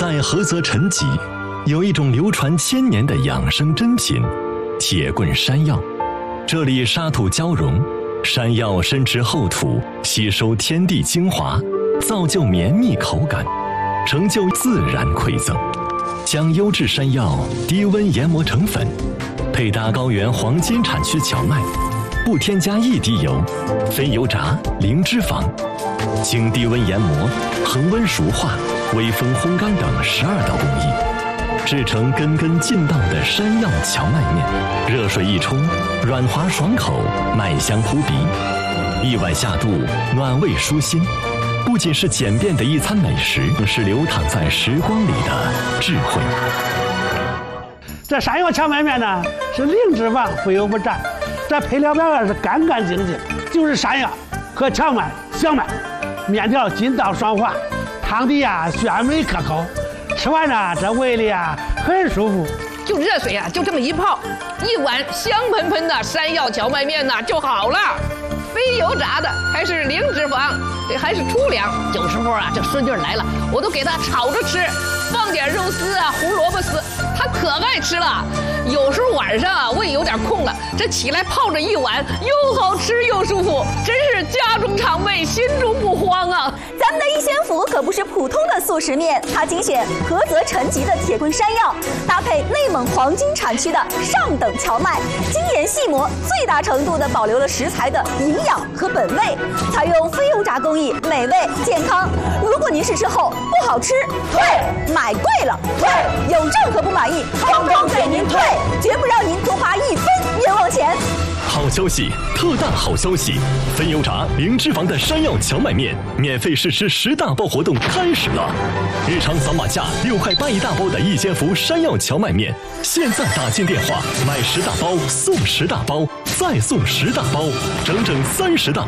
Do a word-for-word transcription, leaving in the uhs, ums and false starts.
在菏泽陈集，有一种流传千年的养生珍品——铁棍山药。这里沙土交融，山药深植厚土，吸收天地精华，造就绵密口感，成就自然馈赠。将优质山药低温研磨成粉，配搭高原黄金产区荞麦，不添加一滴油，非油炸，零脂肪，经低温研磨、恒温熟化、微风烘干等十二道工艺，制成根根劲道的山药荞麦面。热水一冲，软滑爽口，麦香扑鼻，一碗下肚，暖胃舒心。不仅是简便的一餐美食，更是流淌在时光里的智慧。 这山药荞麦面呢，是零脂肪，非油不炸。这配料表啊是干干净净，就是山药和荞麦、小麦，面条筋道爽滑，汤底啊鲜美可口，吃完呢这胃里啊很舒服。 就热水啊，就这么一泡，一碗香喷喷的山药荞麦面呢就好了。非油炸的，还是零脂肪，这还是粗粮。有时候啊，这孙女来了，我都给她炒着吃，放点肉丝啊、胡萝卜丝，她可爱吃了。有时候晚上啊，胃有点空了，这起来泡着一碗，又好吃又舒服，真是家中常备，心中不慌啊。 咱们的一仙府可不是普通的速食面，它精选菏泽陈集的铁棍山药，搭配内蒙黄金产区的上等荞麦，精研细磨，最大程度的保留了食材的营养和本味，采用非油炸工艺，美味健康。如果您试吃后不好吃，退；买贵了，退；有任何不满意，通通给您退，绝不让您多花一分冤枉钱。 好消息，特大好消息！非油炸、零脂肪的山药荞麦面免费试吃十大包活动开始了！日常扫码价六块八一大包的一仙福山药荞麦面，现在打进电话买十大包送十大包，再送十大包，整整三十大。